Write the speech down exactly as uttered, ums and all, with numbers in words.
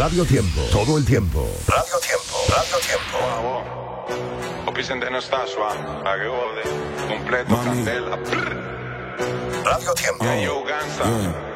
Radio Tiempo, todo el tiempo. Radio Tiempo, Radio Tiempo. Wow, wow. Opisem de Nastasua, Agode, completo, Mami. Candela. Radio Tiempo. Hey, yo, Gansa. Yeah.